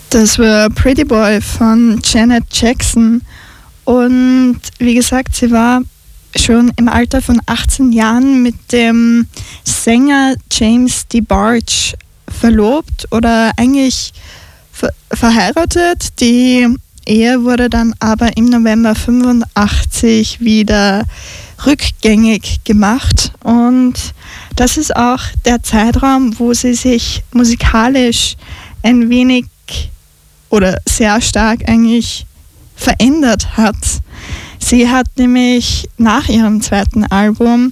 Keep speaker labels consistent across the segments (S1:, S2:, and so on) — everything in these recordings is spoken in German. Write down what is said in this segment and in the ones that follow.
S1: Das war Pretty Boy von Janet Jackson. Und wie gesagt, sie war schon im Alter von 18 Jahren mit dem Sänger James DeBarge verlobt oder eigentlich verheiratet. Die Ehe wurde dann aber im November 85 wieder rückgängig gemacht. Und das ist auch der Zeitraum, wo sie sich musikalisch ein wenig oder sehr stark eigentlich verändert hat. Sie hat nämlich nach ihrem zweiten Album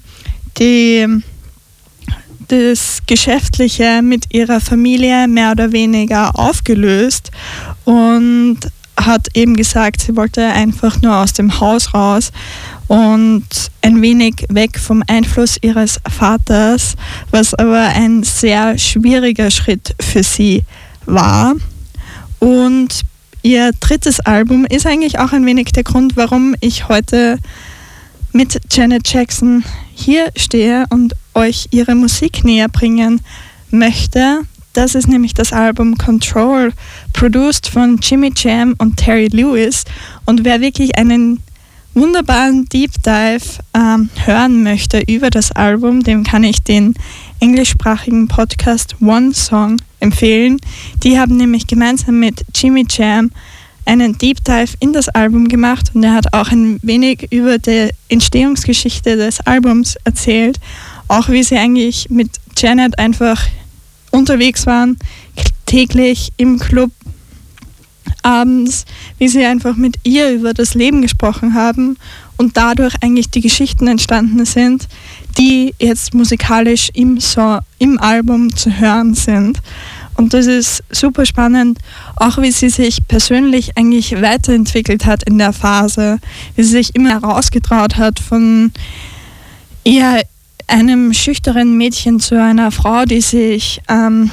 S1: das Geschäftliche mit ihrer Familie mehr oder weniger aufgelöst und hat eben gesagt, sie wollte einfach nur aus dem Haus raus und ein wenig weg vom Einfluss ihres Vaters, was aber ein sehr schwieriger Schritt für sie war. Und ihr drittes Album ist eigentlich auch ein wenig der Grund, warum ich heute mit Janet Jackson hier stehe und euch ihre Musik näher bringen möchte. Das ist nämlich das Album Control, produced von Jimmy Jam und Terry Lewis. Und wer wirklich einen wunderbaren Deep Dive hören möchte über das Album, dem kann ich den englischsprachigen Podcast One Song empfehlen. Die haben nämlich gemeinsam mit Jimmy Jam einen Deep Dive in das Album gemacht und er hat auch ein wenig über die Entstehungsgeschichte des Albums erzählt, auch wie sie eigentlich mit Janet einfach unterwegs waren, täglich im Club, abends, wie sie einfach mit ihr über das Leben gesprochen haben und dadurch eigentlich die Geschichten entstanden sind, die jetzt musikalisch im Album zu hören sind. Und das ist super spannend, auch wie sie sich persönlich eigentlich weiterentwickelt hat in der Phase, wie sie sich immer herausgetraut hat von eher einem schüchternen Mädchen zu einer Frau, die sich